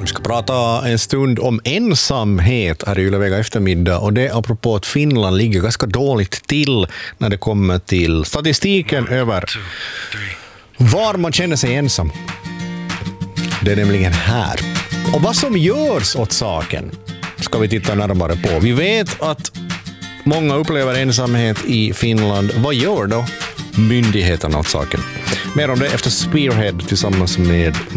Vi ska prata en stund om ensamhet här i Ylevega eftermiddag, och det apropå att Finland ligger ganska dåligt till när det kommer till statistiken över var man känner sig ensam. Det är nämligen här. Och vad som görs åt saken ska vi titta närmare på. Vi vet att många upplever ensamhet i Finland. Vad gör då myndigheterna åt saken? Mer om det efter Spearhead tillsammans med